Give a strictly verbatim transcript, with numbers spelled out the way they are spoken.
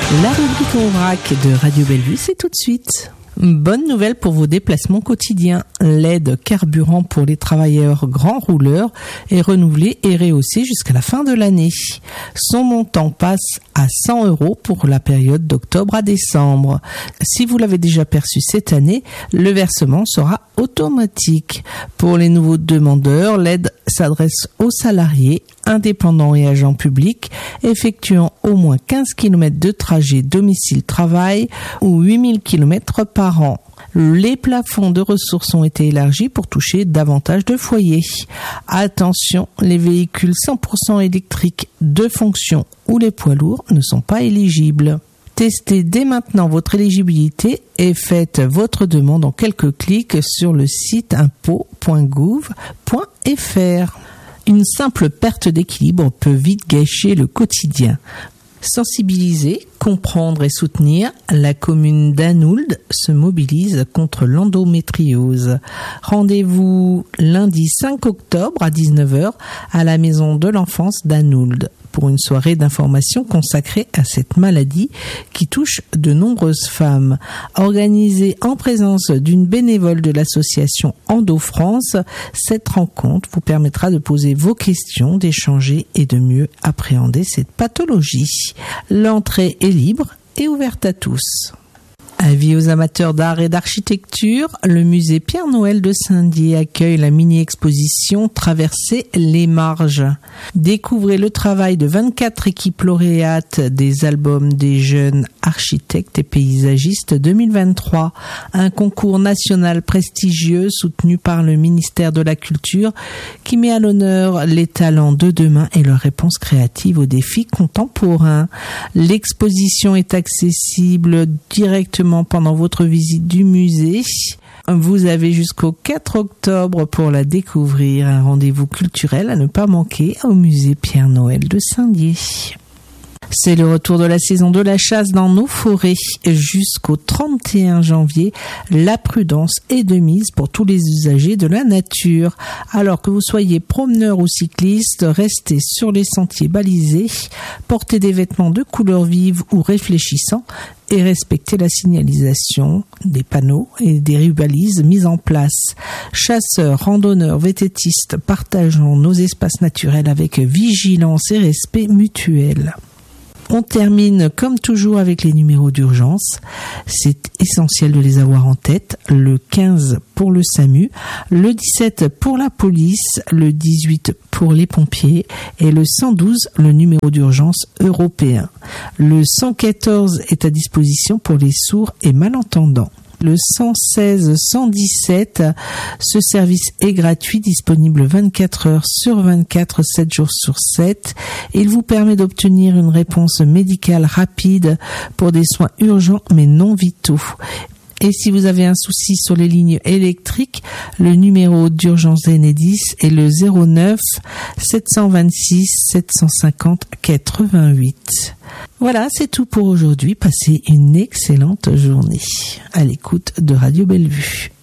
La rubrique en vrac de Radio Bellevue, c'est tout de suite. Bonne nouvelle pour vos déplacements quotidiens. L'aide carburant pour les travailleurs grands rouleurs est renouvelée et rehaussée jusqu'à la fin de l'année. Son montant passe à cent euros pour la période d'octobre à décembre. Si vous l'avez déjà perçu cette année, le versement sera automatique. Pour les nouveaux demandeurs, l'aide s'adresse aux salariés, indépendants et agents publics effectuant au moins quinze kilomètres de trajet domicile-travail ou huit mille kilomètres par an. Les plafonds de ressources ont été élargis pour toucher davantage de foyers. Attention, les véhicules cent pour cent électriques de fonction ou les poids lourds ne sont pas éligibles. Testez dès maintenant votre éligibilité et faites votre demande en quelques clics sur le site impôts point gouv point f r. Une simple perte d'équilibre peut vite gâcher le quotidien. Sensibiliser, comprendre et soutenir, la commune d'Anould se mobilise contre l'endométriose. Rendez-vous lundi cinq octobre à dix-neuf heures à la maison de l'enfance d'Anould pour une soirée d'information consacrée à cette maladie qui touche de nombreuses femmes. Organisée en présence d'une bénévole de l'association Endo France, cette rencontre vous permettra de poser vos questions, d'échanger et de mieux appréhender cette pathologie. L'entrée est libre et ouverte à tous. Avis aux amateurs d'art et d'architecture, le musée Pierre-Noël de Saint-Dié accueille la mini-exposition Traverser les marges. Découvrez le travail de vingt-quatre équipes lauréates des albums des jeunes architectes et paysagistes deux mille vingt-trois, un concours national prestigieux soutenu par le ministère de la Culture qui met à l'honneur les talents de demain et leurs réponses créatives aux défis contemporains. L'exposition est accessible directement pendant votre visite du musée. Vous avez jusqu'au quatre octobre pour la découvrir. Un rendez-vous culturel à ne pas manquer au musée Pierre-Noël de Saint-Dié. C'est le retour de la saison de la chasse dans nos forêts. Jusqu'au trente et un janvier, la prudence est de mise pour tous les usagers de la nature. Alors que vous soyez promeneur ou cycliste, restez sur les sentiers balisés, portez des vêtements de couleur vive ou réfléchissants et respectez la signalisation des panneaux et des rubalises mises en place. Chasseurs, randonneurs, vététistes, partageons nos espaces naturels avec vigilance et respect mutuel. On termine comme toujours avec les numéros d'urgence. C'est essentiel de les avoir en tête. Le quinze pour le SAMU, le dix-sept pour la police, le dix-huit pour les pompiers et le cent douze, le numéro d'urgence européen. Le cent quatorze est à disposition pour les sourds et malentendants. Le cent seize cent dix-sept, ce service est gratuit, disponible vingt-quatre heures sur vingt-quatre, sept jours sur sept. Il vous permet d'obtenir une réponse médicale rapide pour des soins urgents mais non vitaux. Et si vous avez un souci sur les lignes électriques, le numéro d'urgence Enedis est le zéro neuf sept cent vingt-six sept cent cinquante quatre-vingt-huit. Voilà, c'est tout pour aujourd'hui. Passez une excellente journée à l'écoute de Radio Bellevue.